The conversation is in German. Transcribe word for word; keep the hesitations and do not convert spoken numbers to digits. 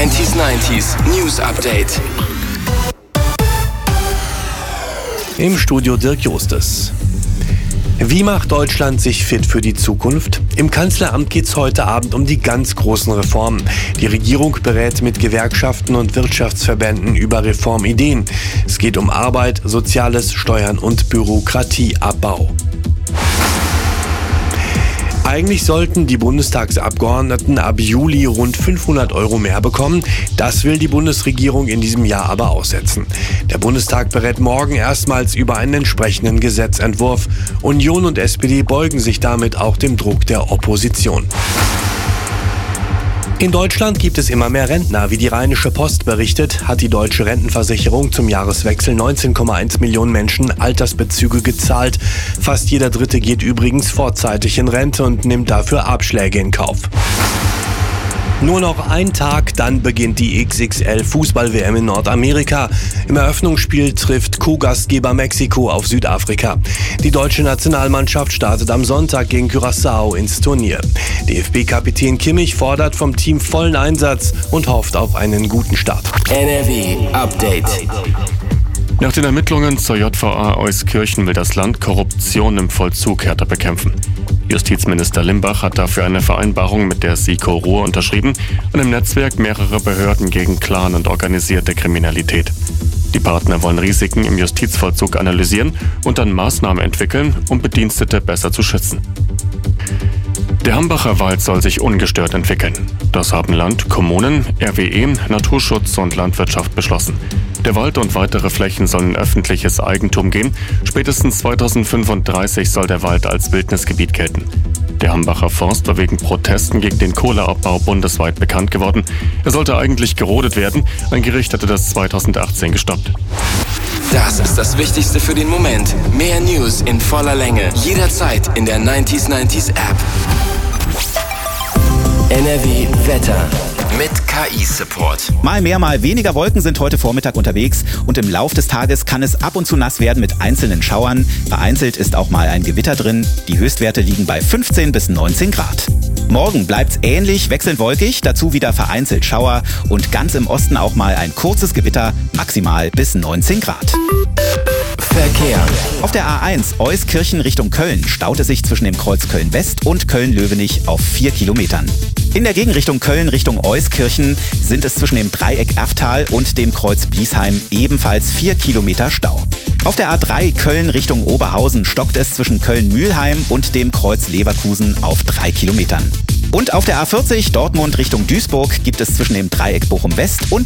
neunzig neunzig News Update. Im Studio Dirk Justes. Wie macht Deutschland sich fit für die Zukunft? Im Kanzleramt geht es heute Abend um die ganz großen Reformen. Die Regierung berät mit Gewerkschaften und Wirtschaftsverbänden über Reformideen. Es geht um Arbeit, Soziales, Steuern und Bürokratieabbau. Eigentlich sollten die Bundestagsabgeordneten ab Juli rund fünfhundert Euro mehr bekommen. Das will die Bundesregierung in diesem Jahr aber aussetzen. Der Bundestag berät morgen erstmals über einen entsprechenden Gesetzentwurf. Union und S P D beugen sich damit auch dem Druck der Opposition. In Deutschland gibt es immer mehr Rentner. Wie die Rheinische Post berichtet, hat die deutsche Rentenversicherung zum Jahreswechsel neunzehn Komma eins Millionen Menschen Altersbezüge gezahlt. Fast jeder Dritte geht übrigens vorzeitig in Rente und nimmt dafür Abschläge in Kauf. Nur noch ein Tag, dann beginnt die X X L-Fußball-W M in Nordamerika. Im Eröffnungsspiel trifft Co-Gastgeber Mexiko auf Südafrika. Die deutsche Nationalmannschaft startet am Sonntag gegen Curaçao ins Turnier. D F B-Kapitän Kimmich fordert vom Team vollen Einsatz und hofft auf einen guten Start. N R W Update. Nach den Ermittlungen zur J V A Euskirchen will das Land Korruption im Vollzug härter bekämpfen. Justizminister Limbach hat dafür eine Vereinbarung mit der SIKO Ruhr unterschrieben, einem Netzwerk mehrerer Behörden gegen Clan- und organisierte Kriminalität. Die Partner wollen Risiken im Justizvollzug analysieren und dann Maßnahmen entwickeln, um Bedienstete besser zu schützen. Der Hambacher Wald soll sich ungestört entwickeln. Das haben Land, Kommunen, R W E, Naturschutz und Landwirtschaft beschlossen. Der Wald und weitere Flächen sollen in öffentliches Eigentum gehen. Spätestens zweitausendfünfunddreißig soll der Wald als Wildnisgebiet gelten. Der Hambacher Forst war wegen Protesten gegen den Kohleabbau bundesweit bekannt geworden. Er sollte eigentlich gerodet werden. Ein Gericht hatte das zweitausendachtzehn gestoppt. Das ist das Wichtigste für den Moment. Mehr News in voller Länge. Jederzeit in der neunzig neunzig App. N R W Wetter mit K I-Support. Mal mehr, mal weniger Wolken sind heute Vormittag unterwegs und im Lauf des Tages kann es ab und zu nass werden mit einzelnen Schauern. Vereinzelt ist auch mal ein Gewitter drin. Die Höchstwerte liegen bei fünfzehn bis neunzehn Grad. Morgen bleibt's ähnlich, wechselnd wolkig, dazu wieder vereinzelt Schauer und ganz im Osten auch mal ein kurzes Gewitter, maximal bis neunzehn Grad. Verkehr. Auf der A eins Euskirchen Richtung Köln staut es sich zwischen dem Kreuz Köln-West und Köln-Löwenich auf vier Kilometern. In der Gegenrichtung Köln Richtung Euskirchen sind es zwischen dem Dreieck Erftal und dem Kreuz Bliesheim ebenfalls vier Kilometer Stau. Auf der A drei Köln Richtung Oberhausen stockt es zwischen Köln-Mühlheim und dem Kreuz Leverkusen auf drei Kilometern. Und auf der A vierzig Dortmund Richtung Duisburg gibt es zwischen dem Dreieck Bochum-West und